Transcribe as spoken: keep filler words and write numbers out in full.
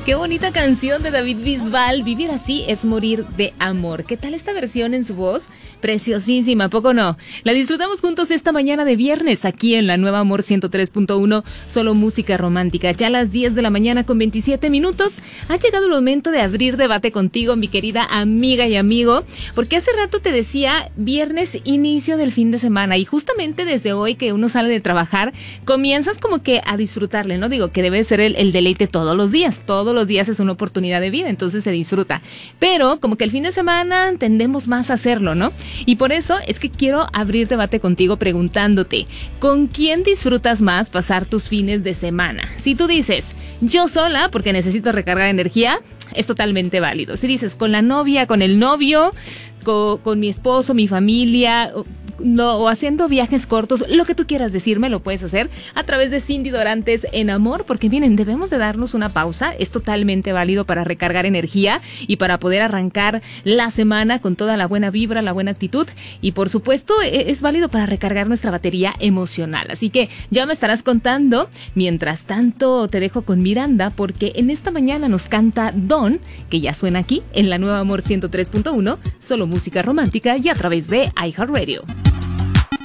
Qué bonita canción de David Bisbal. Vivir así es morir de amor. ¿Qué tal esta versión en su voz? Preciosísima, ¿a poco no? La disfrutamos juntos esta mañana de viernes aquí en la Nueva Amor ciento tres punto uno, solo música romántica. Ya a las diez de la mañana con veintisiete minutos ha llegado el momento de abrir debate contigo, mi querida amiga y amigo, porque hace rato te decía viernes, inicio del fin de semana, y justamente desde hoy que uno sale de trabajar, comienzas como que a disfrutarle, ¿no? Digo que debe ser el, el deleite todos los días, todos los días es una oportunidad de vida, entonces se disfruta. Pero como que el fin de semana tendemos más a hacerlo, ¿no? Y por eso es que quiero abrir debate contigo preguntándote, ¿con quién disfrutas más pasar tus fines de semana? Si tú dices, yo sola porque necesito recargar energía, es totalmente válido. Si dices, con la novia, con el novio, con, con mi esposo, mi familia, no, o haciendo viajes cortos, lo que tú quieras decirme lo puedes hacer a través de Cindy Dorantes en Amor, porque miren, debemos de darnos una pausa, es totalmente válido para recargar energía y para poder arrancar la semana con toda la buena vibra, la buena actitud, y por supuesto es válido para recargar nuestra batería emocional, así que ya me estarás contando. Mientras tanto te dejo con Miranda, porque en esta mañana nos canta Don, que ya suena aquí en la Nueva Amor ciento tres punto uno, solo música romántica y a través de iHeartRadio.